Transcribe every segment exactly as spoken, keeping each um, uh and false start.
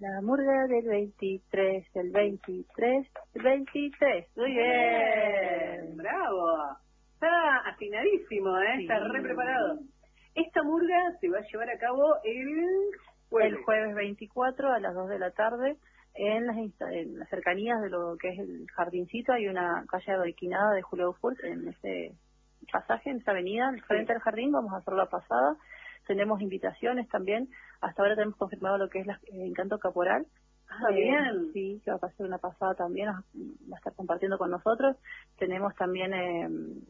La murga del veintitrés, del veintitrés, del veintitrés. Muy bien. Bravo. Está afinadísimo, ¿eh? Sí. Está re preparado. Esta murga se va a llevar a cabo el jueves. El jueves veinticuatro a las dos de la tarde en las, en las cercanías de lo que es el jardincito. Hay una calle adoquinada de Julio Dufour en ese pasaje, en esa avenida, frente sí. al jardín. Vamos a hacer la pasada. Tenemos invitaciones también. Hasta ahora tenemos confirmado lo que es la, el Encanto Caporal. Ah, eh, bien. Sí, que va a hacer una pasada también, va a estar compartiendo con nosotros. Tenemos también, eh,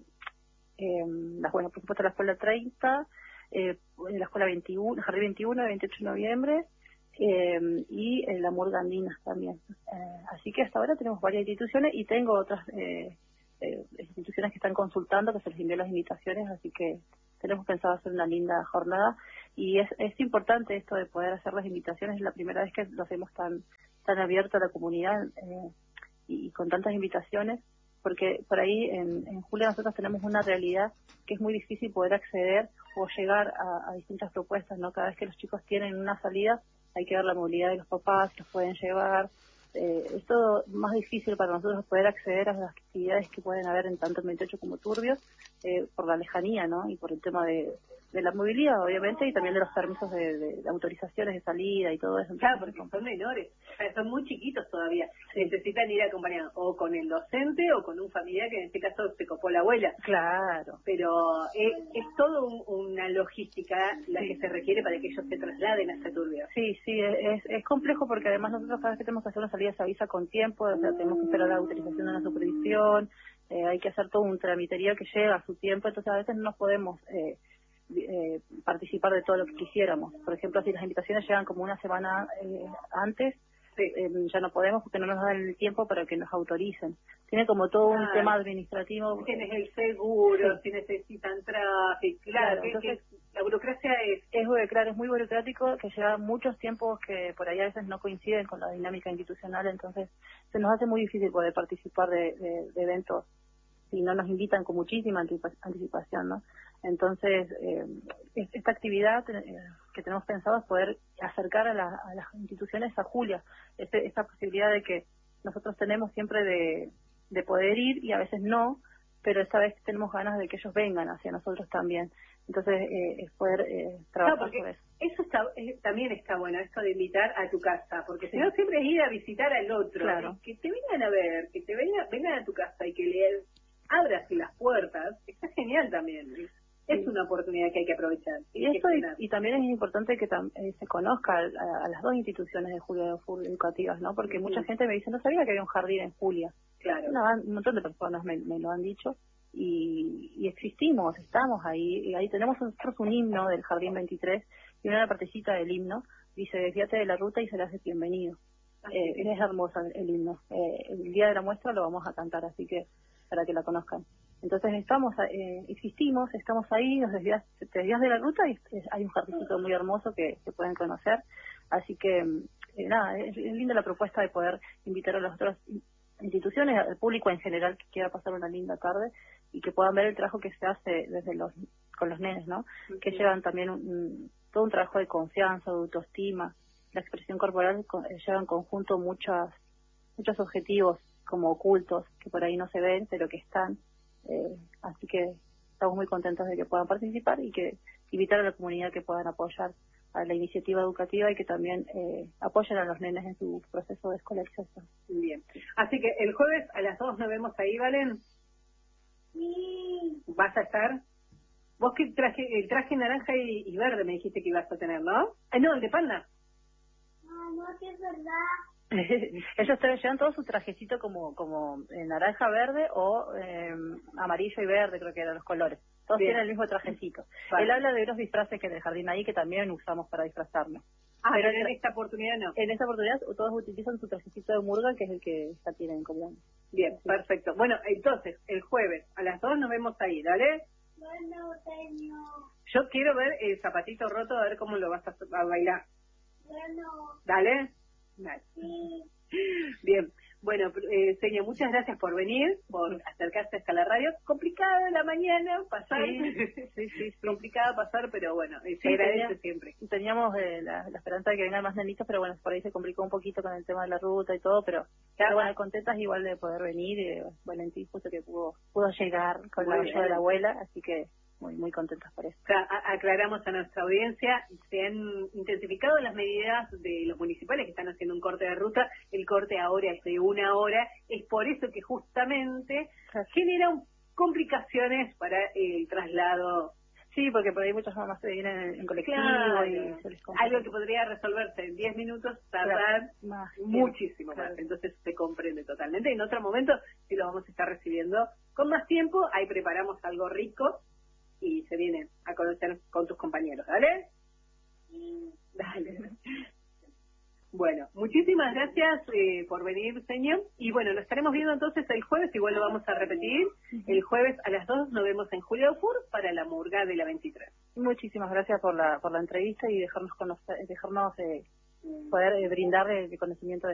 eh, las, bueno, por supuesto la Escuela treinta, eh, la Escuela veintiuno, el Jardín veintiuno, el veintiocho de noviembre, eh, y eh, la Murga Andina también. Eh, así que hasta ahora tenemos varias instituciones y tengo otras eh, eh, instituciones que están consultando, que se les envió las invitaciones, así que tenemos pensado hacer una linda jornada y es, es importante esto de poder hacer las invitaciones. Es la primera vez que lo hacemos tan tan abierto a la comunidad eh, y, y con tantas invitaciones, porque por ahí en, en Julia nosotros tenemos una realidad que es muy difícil poder acceder o llegar a, a distintas propuestas, ¿no? Cada vez que los chicos tienen una salida hay que ver la movilidad de los papás, los pueden llevar. Eh, es todo más difícil para nosotros poder acceder a las actividades que pueden haber en tanto el veintiocho como Turbios, eh, por la lejanía, ¿no? Y por el tema de, de la movilidad, obviamente, y también de los permisos de, de, de autorizaciones de salida y todo eso. Claro, porque son menores, o sea, son muy chiquitos todavía. Sí. Necesitan ir acompañados o con el docente o con un familiar, que en este caso se copó la abuela. Claro. Pero es, es todo un, una logística la sí. que se requiere para que ellos se trasladen hasta Turbios. Sí, sí, es, es complejo porque además nosotros cada vez que tenemos que hacer una salida se avisa con tiempo, o sea, tenemos que esperar la autorización de una supervisión, eh, hay que hacer todo un tramiterío que llega a su tiempo, entonces a veces no nos podemos eh, eh, participar de todo lo que quisiéramos. Por ejemplo, si las invitaciones llegan como una semana eh, antes, sí. eh, ya no podemos porque no nos dan el tiempo para que nos autoricen. Tiene como todo ah, un tema administrativo. Tienes el seguro, sí. si necesitan tráfico, claro, claro que, entonces, que la burocracia es... Es, claro, es muy burocrático, que lleva muchos tiempos que por ahí a veces no coinciden con la dinámica institucional, entonces se nos hace muy difícil poder participar de, de, de eventos si no nos invitan con muchísima anticipación, ¿no? Entonces, eh, esta actividad eh, que tenemos pensado es poder acercar a, la, a las instituciones a Julia, este, esta posibilidad de que nosotros tenemos siempre de, de poder ir y a veces no, pero esta vez tenemos ganas de que ellos vengan hacia nosotros también. Entonces, eh, es poder eh, trabajar no, por eso. Eso está, eh, también está bueno, esto de invitar a tu casa, porque si no siempre es ir a visitar al otro, claro. que te vengan a ver, que te vengan, vengan a tu casa y que le abras las puertas, está genial también. Es sí. una oportunidad que hay que aprovechar. Y esto y, y también es importante que tam, eh, se conozca a, a las dos instituciones de Julia Dufour educativas, ¿no? Porque uh-huh. mucha gente me dice, no sabía que había un jardín en Julia. Claro. Una, un montón de personas me, me lo han dicho y, y existimos, estamos ahí. Y ahí tenemos nosotros un himno del Jardín veintitrés y una partecita del himno dice, desvíate de la ruta y serás bienvenido. Eh, es hermosa el, el himno. Eh, el día de la muestra lo vamos a cantar, así que para que la conozcan. Entonces estamos, eh, existimos, estamos ahí, nos desvías, te desvías de la ruta y hay un jardincito muy hermoso que, que pueden conocer. Así que, eh, nada, es, es linda la propuesta de poder invitar a las otras instituciones, al público en general que quiera pasar una linda tarde y que puedan ver el trabajo que se hace desde los con los nenes, ¿no? Uh-huh. Que llevan también un, un, todo un trabajo de confianza, de autoestima. La expresión corporal con, lleva en conjunto muchas, muchos objetivos como ocultos que por ahí no se ven, pero que están. Eh, así que estamos muy contentos de que puedan participar y que invitar a la comunidad que puedan apoyar a la iniciativa educativa y que también eh, apoyen a los nenes en su proceso de escolarización. Bien. Así que el jueves a las dos nos vemos ahí, ¿Valen? Sí. ¿Vas a estar? Vos que traje, el traje naranja y, y verde me dijiste que ibas a tener, ¿no? Ah, no, el de panda. No, no, que es verdad. Ellos llevan todo su trajecito como como eh, naranja, verde o eh, amarillo y verde, creo que eran los colores. Todos Bien. tienen el mismo trajecito. Vale. Él habla de unos disfraces que en el jardín ahí que también usamos para disfrazarnos. Ah, pero en esta oportunidad no. En esta oportunidad todos utilizan su trajecito de murga, que es el que ya tienen en común. Bien, sí. Perfecto. Bueno, entonces, el jueves a las dos nos vemos ahí, ¿dale? Bueno, señor. Yo quiero ver el zapatito roto, a ver cómo lo vas a, a bailar. Bueno. ¿Dale? Dale. Sí. Bien. Bueno, eh, Seña, muchas gracias por venir, por acercarse hasta la radio. Complicada la mañana pasar, sí, sí, sí, sí. complicada pasar, pero bueno, se sí, agradece tenía, siempre. Teníamos eh, la, la esperanza de que vengan más nenitos, pero bueno, por ahí se complicó un poquito con el tema de la ruta y todo, pero, pero bueno, contentas igual de poder venir. Eh, Valentín justo que pudo, pudo llegar con muy la ayuda de la abuela, así que muy muy contentas por eso. O sea, a, aclaramos a nuestra audiencia, se han intensificado las medidas de los municipales que están haciendo un corte de ruta. El corte ahora es de una hora, es por eso que justamente genera complicaciones para el traslado. Sí, porque por ahí muchas mamás se vienen en, en colectivo, claro, y se les complica. Algo que podría resolverse en diez minutos, tardar claro, más, muchísimo claro. más. Entonces se comprende totalmente. En otro momento, si lo vamos a estar recibiendo con más tiempo, ahí preparamos algo rico y se vienen a conocer con tus compañeros, ¿dale? Sí. Dale. Bueno, muchísimas gracias eh, por venir, señor. Y bueno, nos estaremos viendo entonces el jueves, igual lo vamos a repetir. El jueves a las dos nos vemos en Julio Fur para la murga de la veintitrés. Muchísimas gracias por la por la entrevista y dejarnos conocer, dejarnos eh, poder eh, brindar el conocimiento de